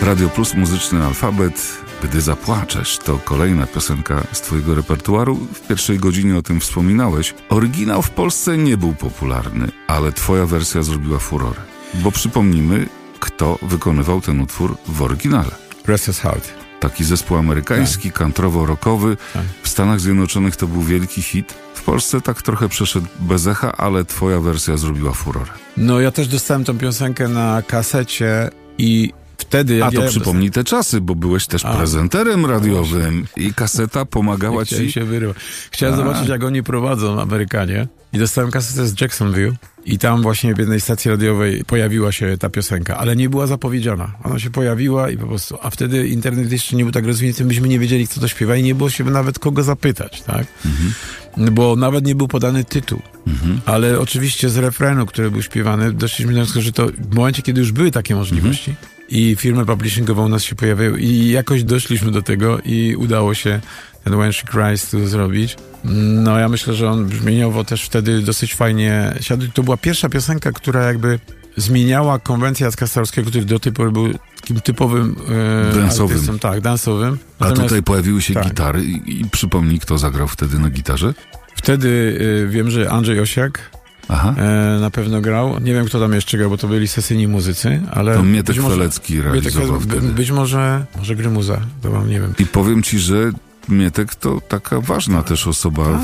Radio Plus, muzyczny alfabet. Gdy zapłaczesz, to kolejna piosenka z twojego repertuaru. W pierwszej godzinie o tym wspominałeś. Oryginał w Polsce nie był popularny, ale twoja wersja zrobiła furorę. Bo przypomnijmy, kto wykonywał ten utwór w oryginale. Restless Heart. Taki zespół amerykański, countrywo-rockowy. W Stanach Zjednoczonych to był wielki hit. W Polsce tak trochę przeszedł bez echa, ale twoja wersja zrobiła furorę. No ja też dostałem tą piosenkę na kasecie i wtedy... Przypomnij te czasy, bo byłeś też prezenterem radiowym i kaseta pomagała ci... Chciałem zobaczyć, jak oni prowadzą, Amerykanie. I dostałem kasetę z Jacksonville i tam właśnie w jednej stacji radiowej pojawiła się ta piosenka, ale nie była zapowiedziana. Ona się pojawiła i po prostu... A wtedy internet jeszcze nie był tak rozwinięty, myśmy nie wiedzieli, kto to śpiewa i nie było się nawet kogo zapytać, tak? Bo nawet nie był podany tytuł. Ale oczywiście z refrenu, który był śpiewany, doszliśmy do wniosku, że to w momencie, kiedy już były takie możliwości i firmy publishingowe u nas się pojawiały i jakoś doszliśmy do tego i udało się ten When She Cries tu zrobić. No ja myślę, że on brzmieniowo też wtedy dosyć fajnie siadł. To była pierwsza piosenka, która jakby zmieniała konwencję Jacka Stanowskiego, który do tej pory był takim typowym dansowym. artystą, tak, dansowym. Natomiast... A tutaj pojawiły się gitary i przypomnij, kto zagrał wtedy na gitarze? Wtedy wiem, że Andrzej Osiak na pewno grał. Nie wiem, kto tam jeszcze grał, bo to byli sesyjni muzycy, ale... To Mietek Chwelecki realizował wtedy. Być może Grymuza, to wam nie wiem. I powiem ci, że Mietek to taka ważna też osoba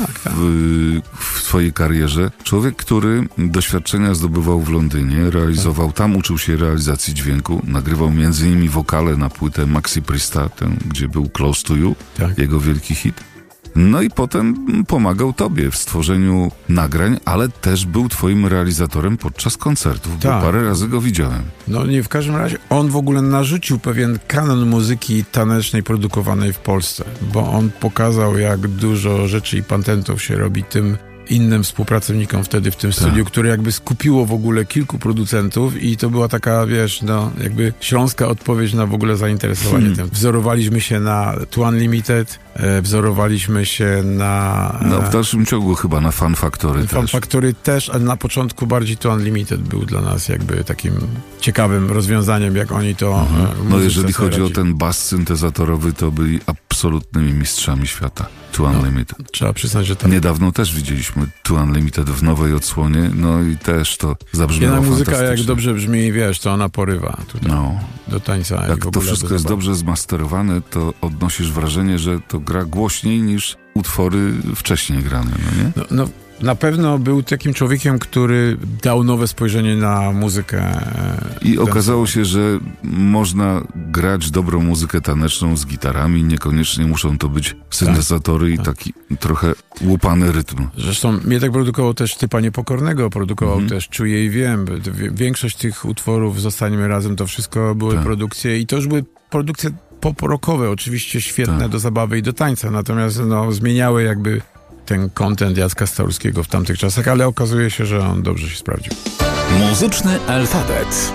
w twojej karierze. Człowiek, który doświadczenia zdobywał w Londynie, realizował, tam uczył się realizacji dźwięku, nagrywał między innymi wokale na płytę Maxi Priesta, gdzie był Close to You, jego wielki hit. No i potem pomagał tobie w stworzeniu nagrań, ale też był twoim realizatorem podczas koncertów, bo parę razy go widziałem. No nie, w każdym razie on w ogóle narzucił pewien kanon muzyki tanecznej produkowanej w Polsce, bo on pokazał, jak dużo rzeczy i patentów się robi tym innym współpracownikom wtedy w tym studiu, które jakby skupiło w ogóle kilku producentów i to była taka, wiesz, no jakby śląska odpowiedź na w ogóle zainteresowanie tym. Wzorowaliśmy się na Two Unlimited, wzorowaliśmy się na... No w dalszym ciągu chyba na Fun Factory też. Fun Factory też, ale na początku bardziej Two Unlimited był dla nas jakby takim ciekawym rozwiązaniem, jak oni to... No jeżeli chodzi o ten bas syntezatorowy, to byli absolutnymi mistrzami świata. Two Unlimited. Trzeba przyznać, że tak. Niedawno też widzieliśmy Two Unlimited w nowej odsłonie, no i też to zabrzmiało fantastycznie. Muzyka jak dobrze brzmi, wiesz, to ona porywa tutaj do tańca. Jak to wszystko jest dobrze zmasterowane, to odnosisz wrażenie, że to gra głośniej niż utwory wcześniej grane, no nie? No, na pewno był takim człowiekiem, który dał nowe spojrzenie na muzykę. I okazało się, że można grać dobrą muzykę taneczną z gitarami, niekoniecznie muszą to być syntezatory i taki trochę łupany rytm. Zresztą Mietek produkował też Typa Niepokornego, produkował też Czuję i Wiem. Większość tych utworów Zostańmy Razem, to wszystko były produkcje i to już były produkcje pop-rockowe, oczywiście świetne do zabawy i do tańca, natomiast zmieniały jakby ten content Jacka Stanowskiego w tamtych czasach, ale okazuje się, że on dobrze się sprawdził. Muzyczny alfabet.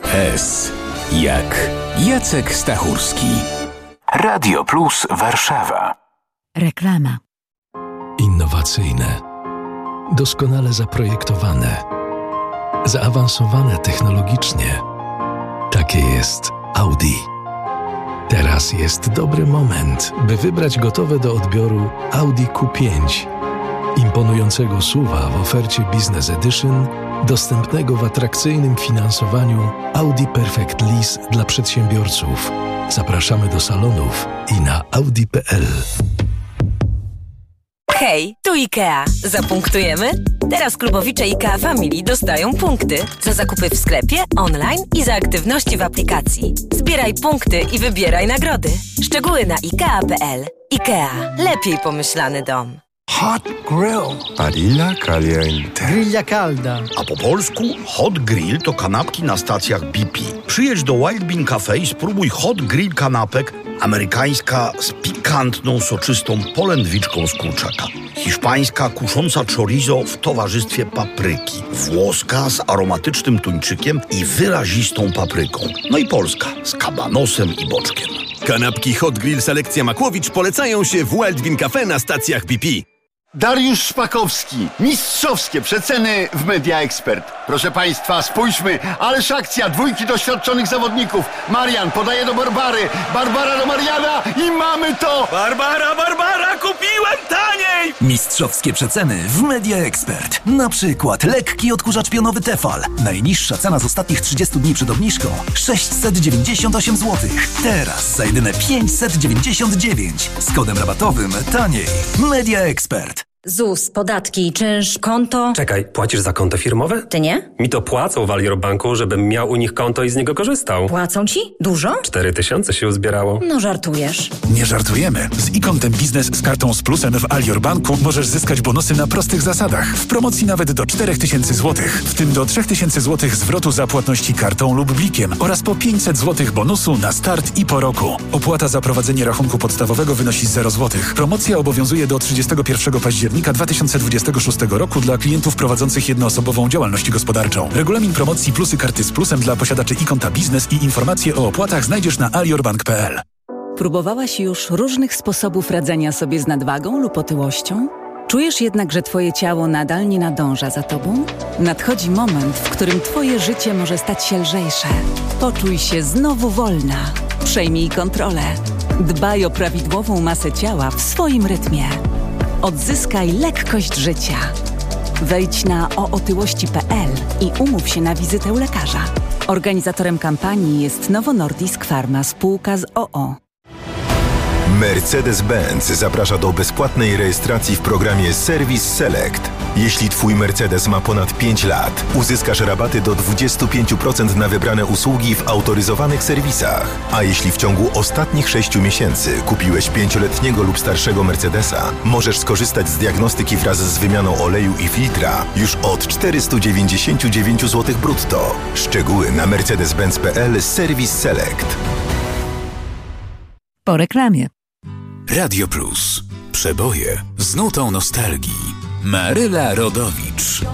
S jak Jacek Stachurski. Radio Plus Warszawa. Reklama. Innowacyjne, doskonale zaprojektowane, zaawansowane technologicznie. Takie jest Audi. Teraz jest dobry moment, by wybrać gotowe do odbioru Audi Q5. Imponującego SUV-a w ofercie Business Edition, dostępnego w atrakcyjnym finansowaniu Audi Perfect Lease dla przedsiębiorców. Zapraszamy do salonów i na audi.pl. Hej, tu IKEA. Zapunktujemy? Teraz klubowicze IKEA Family dostają punkty za zakupy w sklepie, online i za aktywności w aplikacji. Zbieraj punkty i wybieraj nagrody. Szczegóły na IKEA.pl. IKEA. Lepiej pomyślany dom. Hot Grill. Barilla Caliente. Grilla Calda. A po polsku Hot Grill to kanapki na stacjach BP. Przyjedź do Wild Bean Cafe i spróbuj Hot Grill kanapek. Amerykańska z pikantną, soczystą polędwiczką z kurczaka. Hiszpańska kusząca chorizo w towarzystwie papryki. Włoska z aromatycznym tuńczykiem i wyrazistą papryką. No i polska z kabanosem i boczkiem. Kanapki Hot Grill Selekcja Makłowicz polecają się w Wild Bean Cafe na stacjach BP. Dariusz Szpakowski. Mistrzowskie przeceny w Media Expert. Proszę Państwa, spójrzmy, ależ akcja, dwójki doświadczonych zawodników. Marian podaje do Barbary, Barbara do Mariana i mamy to! Barbara, kupiłem taniej! Mistrzowskie przeceny w Media Expert. Na przykład lekki odkurzacz pionowy Tefal. Najniższa cena z ostatnich 30 dni przed obniżką 698 zł. Teraz za jedyne 599. Z kodem rabatowym taniej. Media Expert. ZUS, podatki, czynsz, konto... Czekaj, płacisz za konto firmowe? Ty nie? Mi to płacą w Alior Banku, żebym miał u nich konto i z niego korzystał. Płacą ci? Dużo? 4000 się uzbierało. No żartujesz. Nie żartujemy. Z e-kontem biznes z kartą z plusem w Alior Banku możesz zyskać bonusy na prostych zasadach. W promocji nawet do 4000 zł. W tym do 3000 zł zwrotu za płatności kartą lub blikiem oraz po 500 zł bonusu na start i po roku. Opłata za prowadzenie rachunku podstawowego wynosi 0 zł. Promocja obowiązuje do 31 października 2026 roku dla klientów prowadzących jednoosobową działalność gospodarczą. Regulamin promocji plusy karty z plusem dla posiadaczy e-konta biznes i informacje o opłatach znajdziesz na aliorbank.pl. Próbowałaś już różnych sposobów radzenia sobie z nadwagą lub otyłością? Czujesz jednak, że twoje ciało nadal nie nadąża za tobą? Nadchodzi moment, w którym twoje życie może stać się lżejsze. Poczuj się znowu wolna. Przejmij kontrolę. Dbaj o prawidłową masę ciała w swoim rytmie. Odzyskaj lekkość życia. Wejdź na ootyłości.pl i umów się na wizytę u lekarza. Organizatorem kampanii jest Novo Nordisk Pharma, spółka z OO. Mercedes-Benz zaprasza do bezpłatnej rejestracji w programie Service Select. Jeśli Twój Mercedes ma ponad 5 lat, uzyskasz rabaty do 25% na wybrane usługi w autoryzowanych serwisach. A jeśli w ciągu ostatnich 6 miesięcy kupiłeś 5-letniego lub starszego Mercedesa, możesz skorzystać z diagnostyki wraz z wymianą oleju i filtra już od 499 zł brutto. Szczegóły na mercedes-benz.pl Service Select. Po reklamie. Radio Plus. Przeboje z nutą nostalgii. Maryla Rodowicz.